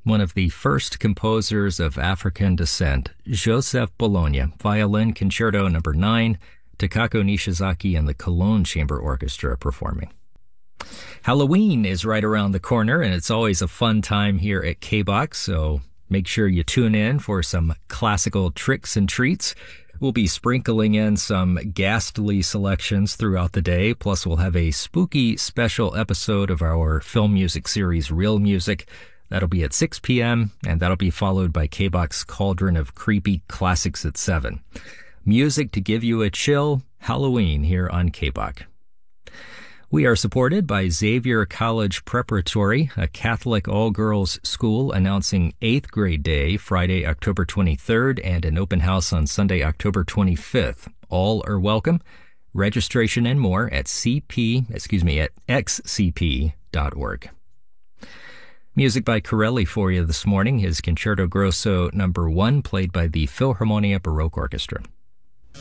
one of the first composers of African descent, Joseph Bologna, Violin Concerto No. 9, Takako Nishizaki and the Cologne Chamber Orchestra performing. Halloween is right around the corner, and it's always a fun time here at K-Box, so make sure you tune in for some classical tricks and treats. We'll be sprinkling in some ghastly selections throughout the day, plus we'll have a spooky special episode of our film music series, Real Music. That'll be at 6 p.m., and that'll be followed by K-Box Cauldron of Creepy Classics at 7. Music to give you a chill, Halloween here on K-Box. We are supported by Xavier College Preparatory, a Catholic all-girls school announcing 8th grade day, Friday, October 23rd, and an open house on Sunday, October 25th. All are welcome. Registration and more at xcp.org. Music by Corelli for you this morning. His Concerto Grosso No. 1, played by the Philharmonia Baroque Orchestra.